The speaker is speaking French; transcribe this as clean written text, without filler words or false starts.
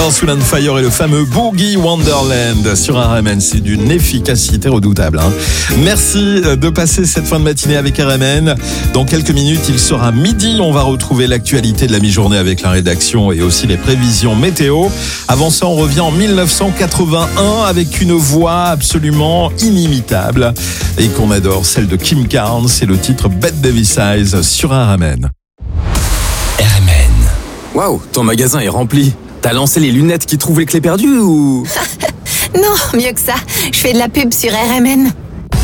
Earth, Wind & Fire et le fameux Boogie Wonderland sur RMN. C'est d'une efficacité redoutable. Merci de passer cette fin de matinée avec RMN. Dans quelques minutes, il sera midi. On va retrouver l'actualité de la mi-journée avec la rédaction et aussi les prévisions météo. Avant ça, on revient en 1981 avec une voix absolument inimitable et qu'on adore, celle de Kim Carnes. C'est le titre Bette Davis Eyes sur RMN. RMN. Waouh, ton magasin est rempli. T'as lancé les lunettes qui trouvent les clés perdues ou... Non, mieux que ça. Je fais de la pub sur RMN.